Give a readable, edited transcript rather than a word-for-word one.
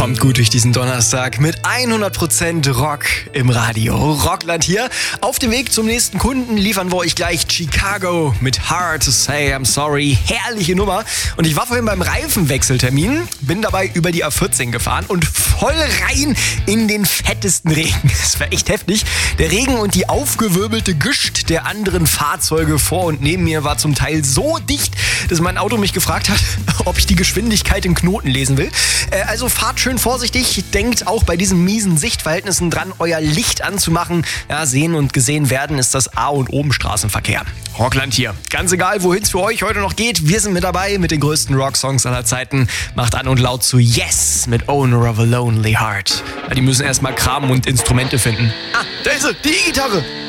Kommt gut durch diesen Donnerstag mit 100% Rock im Radio. Rockland hier. Auf dem Weg zum nächsten Kunden liefern wir euch gleich Chicago mit Hard to Say I'm Sorry. Herrliche Nummer. Und ich war vorhin beim Reifenwechseltermin, bin dabei über die A14 gefahren und voll rein in den fettesten Regen. Das war echt heftig. Der Regen und die aufgewirbelte Gischt der anderen Fahrzeuge vor und neben mir war zum Teil so dicht, dass mein Auto mich gefragt hat, ob ich die Geschwindigkeit in Knoten lesen will. Also fahrt schön vorsichtig. Denkt auch bei diesen miesen Sichtverhältnissen dran, euer Licht anzumachen. Ja, sehen und gesehen werden ist das A und O im Straßenverkehr. Rockland hier. Ganz egal, wohin es für euch heute noch geht. Wir sind mit dabei mit den größten Rocksongs aller Zeiten. Macht an und laut zu Yes mit Owner of a Lonely Heart. Ja, die müssen erstmal kramen und Instrumente finden. Ah, da ist sie, die E-Gitarre.